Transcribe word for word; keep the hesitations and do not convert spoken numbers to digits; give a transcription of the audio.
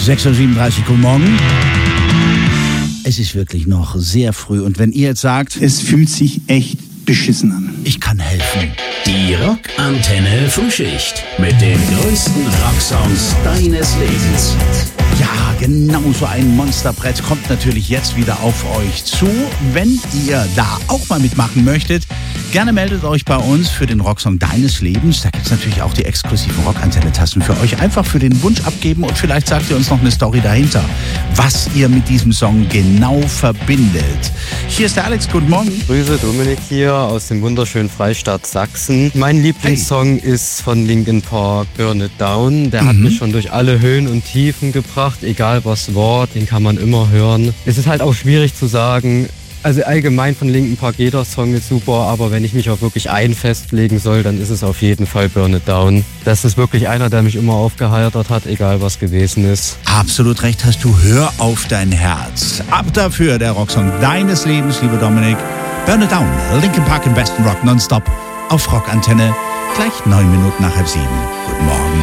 sechs Uhr siebenunddreißig, guten Morgen. Es ist wirklich noch sehr früh und wenn ihr jetzt sagt, es fühlt sich echt beschissen an. Ich kann helfen. Die Rockantenne Frühschicht mit den größten Rocksongs deines Lebens. Ja, genau so ein Monsterbrett kommt natürlich jetzt wieder auf euch zu. Wenn ihr da auch mal mitmachen möchtet, gerne meldet euch bei uns für den Rocksong deines Lebens. Da gibt es natürlich auch die exklusiven Rockantenne-Tasten für euch. Einfach für den Wunsch abgeben und vielleicht sagt ihr uns noch eine Story dahinter, was ihr mit diesem Song genau verbindet. Hier ist der Alex, guten Morgen. Grüße, Dominik hier aus dem wunderschönen Freistaat Sachsen. Mein Lieblingssong hey. ist von Linkin Park, Burn It Down. Der mhm. hat mich schon durch alle Höhen und Tiefen gebracht, egal was war, den kann man immer hören. Es ist halt auch schwierig zu sagen, also allgemein von Linkin Park, jeder Song ist super, aber wenn ich mich auch wirklich einen festlegen soll, dann ist es auf jeden Fall Burn It Down. Das ist wirklich einer, der mich immer aufgeheitert hat, egal was gewesen ist. Absolut recht hast du, hör auf dein Herz. Ab dafür der Rocksong deines Lebens, liebe Dominik. Burn It Down, Linkin Park im besten Rock nonstop auf Rockantenne, gleich neun Minuten nach halb sieben. Guten Morgen.